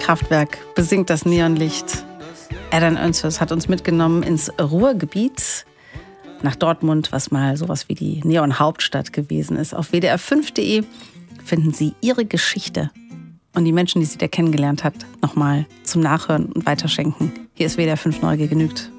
Kraftwerk besingt das Neonlicht. Adrian Ernst hat uns mitgenommen ins Ruhrgebiet, nach Dortmund, was mal sowas wie die Neon-Hauptstadt gewesen ist. Auf wdr5.de finden Sie ihre Geschichte und die Menschen, die sie da kennengelernt hat, nochmal zum Nachhören und Weiterschenken. Hier ist WDR 5 Neugier genügt.